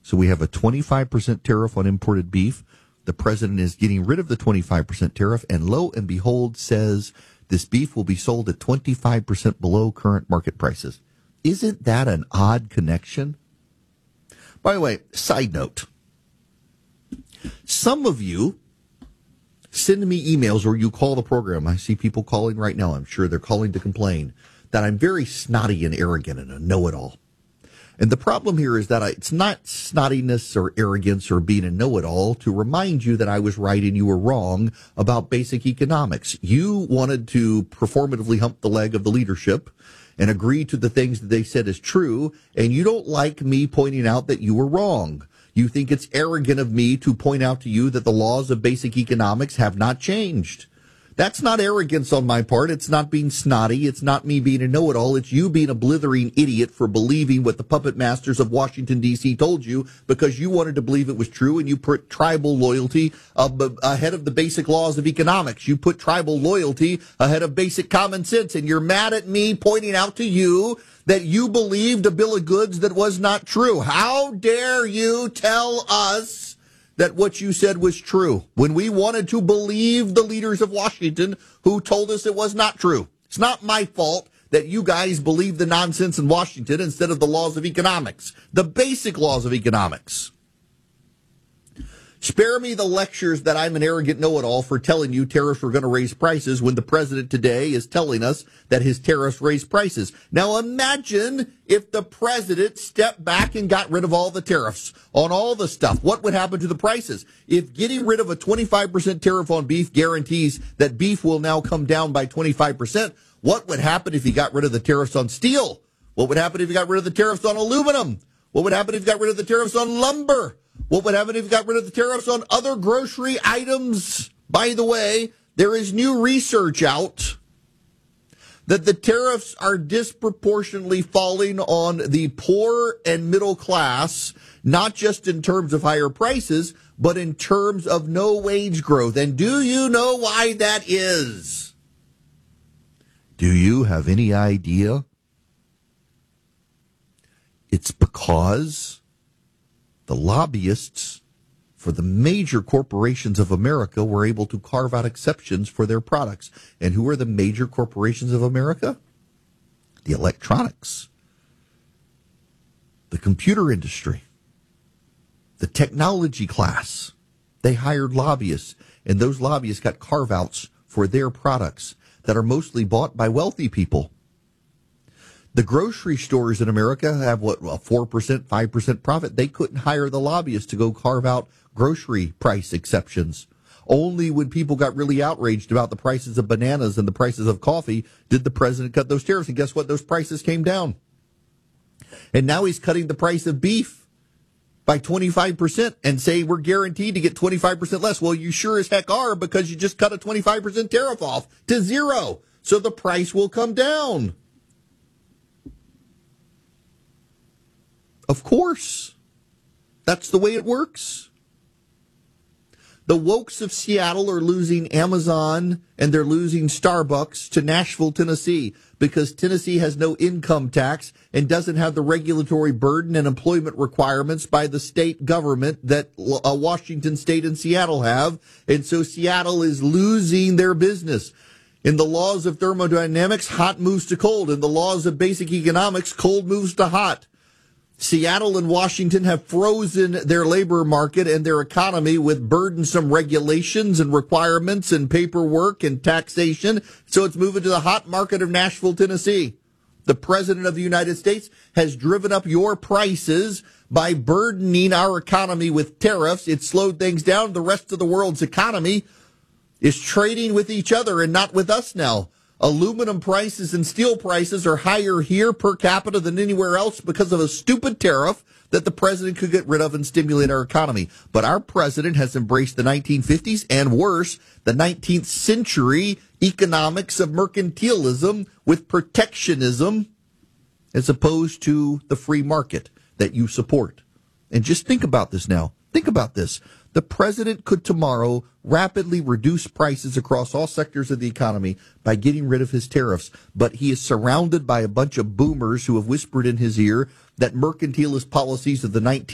So we have a 25% tariff on imported beef. The president is getting rid of the 25% tariff, and lo and behold says this beef will be sold at 25% below current market prices. Isn't that an odd connection? By the way, side note, some of you send me emails or you call the program. I see people calling right now. I'm sure they're calling to complain that I'm very snotty and arrogant and a know-it-all. And the problem here is that it's not snottiness or arrogance or being a know-it-all to remind you that I was right and you were wrong about basic economics. You wanted to performatively hump the leg of the leadership and agree to the things that they said is true, and you don't like me pointing out that you were wrong. You think it's arrogant of me to point out to you that the laws of basic economics have not changed. That's not arrogance on my part. It's not being snotty. It's not me being a know-it-all. It's you being a blithering idiot for believing what the puppet masters of Washington, D.C. told you because you wanted to believe it was true and you put tribal loyalty ahead of the basic laws of economics. You put tribal loyalty ahead of basic common sense, and you're mad at me pointing out to you that you believed a bill of goods that was not true. How dare you tell us that what you said was true when we wanted to believe the leaders of Washington who told us it was not true? It's not my fault that you guys believe the nonsense in Washington instead of the laws of economics, the basic laws of economics. Spare me the lectures that I'm an arrogant know-it-all for telling you tariffs were going to raise prices when the president today is telling us that his tariffs raise prices. Now imagine if the president stepped back and got rid of all the tariffs on all the stuff. What would happen to the prices? If getting rid of a 25% tariff on beef guarantees that beef will now come down by 25%, what would happen if he got rid of the tariffs on steel? What would happen if he got rid of the tariffs on aluminum? What would happen if he got rid of the tariffs on lumber? What would happen if he got rid of the tariffs on other grocery items? By the way, there is new research out that the tariffs are disproportionately falling on the poor and middle class, not just in terms of higher prices, but in terms of no wage growth. And do you know why that is? Do you have any idea? It's because the lobbyists for the major corporations of America were able to carve out exceptions for their products. And who are the major corporations of America? The electronics, the computer industry, the technology class. They hired lobbyists, and those lobbyists got carve-outs for their products that are mostly bought by wealthy people. The grocery stores in America have, a 4%, 5% profit. They couldn't hire the lobbyists to go carve out grocery price exceptions. Only when people got really outraged about the prices of bananas and the prices of coffee did the president cut those tariffs. And guess what? Those prices came down. And now he's cutting the price of beef by 25% and say we're guaranteed to get 25% less. Well, you sure as heck are, because you just cut a 25% tariff off to zero. So the price will come down. Of course. That's the way it works. The wokes of Seattle are losing Amazon and they're losing Starbucks to Nashville, Tennessee, because Tennessee has no income tax and doesn't have the regulatory burden and employment requirements by the state government that Washington State and Seattle have. And so Seattle is losing their business. In the laws of thermodynamics, hot moves to cold. In the laws of basic economics, cold moves to hot. Seattle and Washington have frozen their labor market and their economy with burdensome regulations and requirements and paperwork and taxation. So it's moving to the hot market of Nashville, Tennessee. The President of the United States has driven up your prices by burdening our economy with tariffs. It slowed things down. The rest of the world's economy is trading with each other and not with us now. Aluminum prices and steel prices are higher here per capita than anywhere else because of a stupid tariff that the president could get rid of and stimulate our economy. But our president has embraced the 1950s and worse, the 19th century economics of mercantilism with protectionism as opposed to the free market that you support. And just think about this now. Think about this. The president could tomorrow rapidly reduce prices across all sectors of the economy by getting rid of his tariffs. But he is surrounded by a bunch of boomers who have whispered in his ear that mercantilist policies of the